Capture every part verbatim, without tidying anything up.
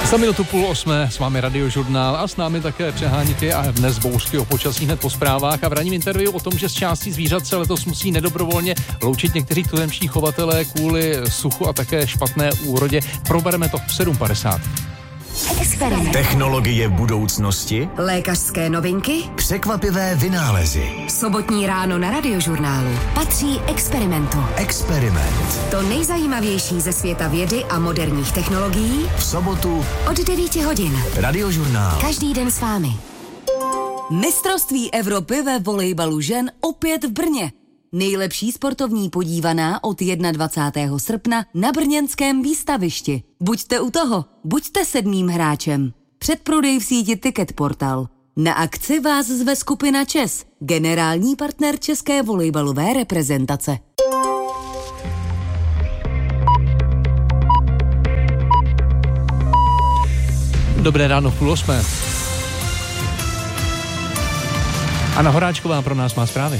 Za minutu půl osmé s vámi Radiožurnál a s námi také přehánitě a dnes bouřky o počasí hned po zprávách a v ranním interview o tom, že z částí zvířat se letos musí nedobrovolně loučit někteří tuzemští chovatelé kvůli suchu a také špatné úrodě. Probereme to v sedm padesát. Experiment. Technologie budoucnosti. Lékařské novinky. Překvapivé vynálezy. Sobotní ráno na Radiožurnálu patří Experimentu. Experiment. To nejzajímavější ze světa vědy a moderních technologií. V sobotu od devíti hodin. Radiožurnál. Každý den s vámi. Mistrovství Evropy ve volejbalu žen opět v Brně. Nejlepší sportovní podívaná od dvacátého prvního srpna na brněnském výstavišti. Buďte u toho, buďte sedmým hráčem. Předprodej v síti Ticket Portal. Na akci vás zve skupina ČES, generální partner české volejbalové reprezentace. Dobré ráno v půl osmé. Anna Horáčková pro nás má zprávy.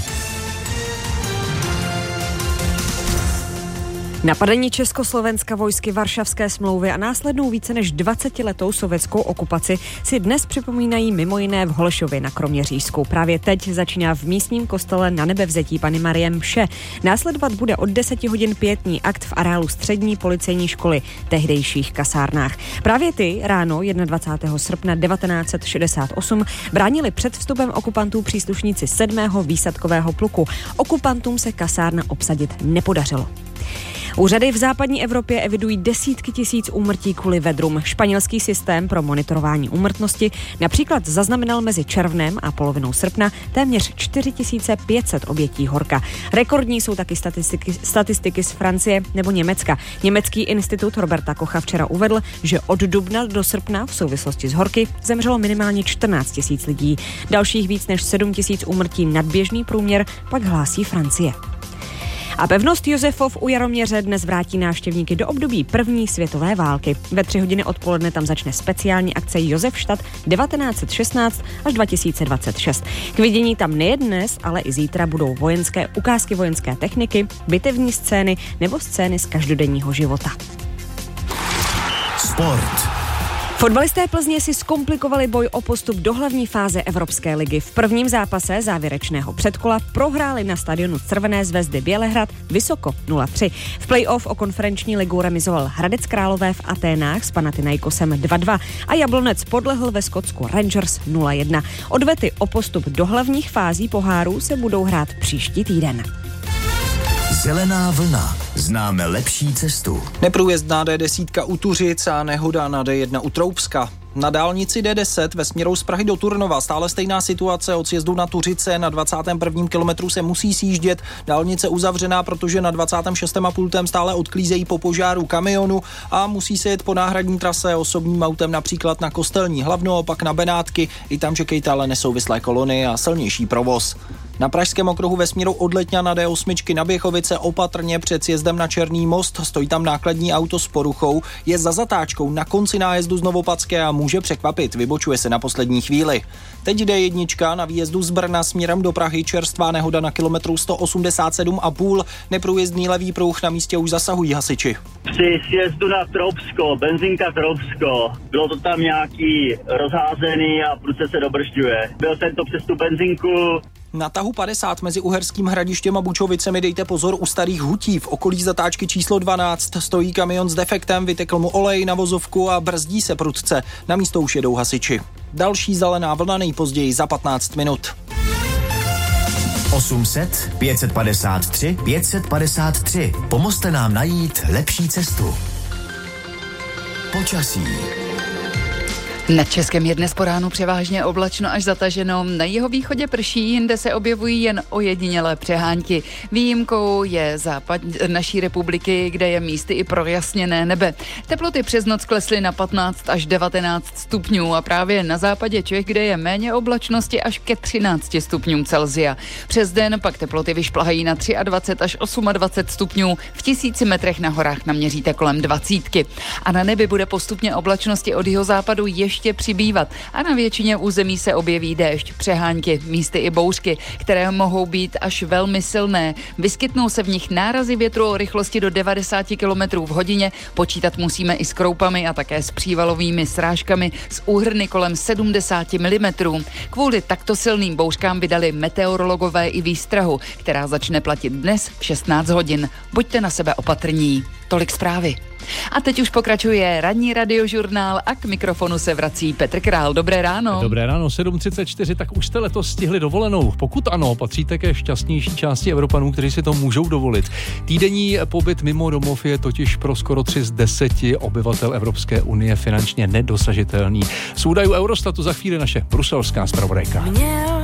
Napadení Československa vojsky Varšavské smlouvy a následnou více než dvacetiletou sovětskou okupaci si dnes připomínají mimo jiné v Holešově na Kroměřížsku. Právě teď začíná v místním kostele Na Nebevzetí Panny Marie mše. Následovat bude od deseti hodin pietní akt v areálu střední policejní školy, tehdejších kasárnách. Právě ty ráno dvacátého prvního srpna devatenáct set šedesát osm bránili před vstupem okupantů příslušníci sedmého výsadkového pluku. Okupantům se kasárna obsadit nepodařilo. Úřady v západní Evropě evidují desítky tisíc úmrtí kvůli vedrům. Španělský systém pro monitorování úmrtnosti například zaznamenal mezi červnem a polovinou srpna téměř čtyři tisíce pět set obětí horka. Rekordní jsou taky statistiky, statistiky z Francie nebo Německa. Německý institut Roberta Kocha včera uvedl, že od dubna do srpna v souvislosti s horky zemřelo minimálně čtrnáct tisíc lidí. Dalších víc než sedm tisíc úmrtí nadběžný průměr pak hlásí Francie. A pevnost Josefov u Jaroměře dnes vrátí návštěvníky do období první světové války. Ve tři hodiny odpoledne tam začne speciální akce Josefstadt devatenáct set šestnáct až dva tisíce dvacet šest. K vidění tam nejen dnes, ale i zítra budou vojenské ukázky vojenské techniky, bitevní scény nebo scény z každodenního života. Sport. Fotbalisté Plzně si zkomplikovali boj o postup do hlavní fáze Evropské ligy. V prvním zápase závěrečného předkola prohráli na stadionu Červené Zvezdy Bělehrad vysoko nula tři. V play-off o konferenční ligu remizoval Hradec Králové v Aténách s Panathinaikosem dva dva a Jablonec podlehl ve Skotsku Rangers nula jedna. Odvety o postup do hlavních fází pohárů se budou hrát příští týden. Zelená vlna. Známe lepší cestu. Neprůjezdná D deset u Tuřic a nehoda na D jedna u Troubska. Na dálnici D deset ve směru z Prahy do Turnova stále stejná situace od sjezdu na Tuřice. Na dvacátém prvním kilometru se musí sjíždět. Dálnice uzavřená, protože na dvacátém šestém a pultem stále odklízejí po požáru kamionu a musí se jet po náhradní trase osobním autem například na Kostelní Hlavno, pak na Benátky. I tam čekají ale nesouvislé kolony a silnější provoz. Na pražském okruhu ve směru od Letňa na D osm na Běchovice opatrně před sjezdem na Černý most. Stojí tam nákladní auto s poruchou, je za zatáčkou na konci nájezdu z Novopadské a může překvapit, vybočuje se na poslední chvíli. Teď D jedna na výjezdu z Brna směrem do Prahy, čerstvá nehoda na kilometru sto osmdesát sedm a půl, neprůjezdný levý pruh, na místě už zasahují hasiči. Při sjezdu na Troubsko, benzinka Troubsko, bylo to tam nějaký rozházený a prudce se dobržďuje. Byl jsem to přes tu benzinku. Na tahu padesát mezi Uherským Hradištěm a Bučovicemi dejte pozor u Starých Hutí. V okolí zatáčky číslo dvanáct stojí kamion s defektem, vytekl mu olej na vozovku a brzdí se prudce. Na místo už jedou hasiči. Další zelená vlna nejpozději za patnáct minut. osm set, pět set padesát tři, pět set padesát tři. Pomozte nám najít lepší cestu. Počasí. Nad Českem je dnes po ránu převážně oblačno až zataženo. Na jihovýchodě prší, jinde se objevují jen ojedinělé přehánky. Výjimkou je západ naší republiky, kde je místy i projasněné nebe. Teploty přes noc klesly na patnáct až devatenáct stupňů a právě na západě Čech, kde je méně oblačnosti, až ke třinácti stupňům Celsia. Přes den pak teploty vyšplhají na dvacet tři až dvacet osm stupňů. V tisíci metrech na horách naměříte kolem dvacítky. A na nebi bude postupně oblačnosti od jihozápadu ještě ještě přibývat a na většině území se objeví déšť, přehánky, místy i bouřky, které mohou být až velmi silné. Vyskytnou se v nich nárazy větru o rychlosti do devadesát kilometrů v hodině, počítat musíme i s kroupami a také s přívalovými srážkami s úhrny kolem sedmdesát milimetrů. Kvůli takto silným bouřkám vydali meteorologové i výstrahu, která začne platit dnes v šestnáct hodin. Buďte na sebe opatrní. Tolik zprávy. A teď už pokračuje ranní radiožurnál a k mikrofonu se vrací Petr Král. Dobré ráno. Dobré ráno, sedm třicet čtyři, tak už jste letos stihli dovolenou. Pokud ano, patříte ke šťastnější části Evropanů, kteří si to můžou dovolit. Týdenní pobyt mimo domov je totiž pro skoro tři z deseti obyvatel Evropské unie finančně nedosažitelný. Z údajů Eurostatu za chvíli naše bruselská zpravodajka.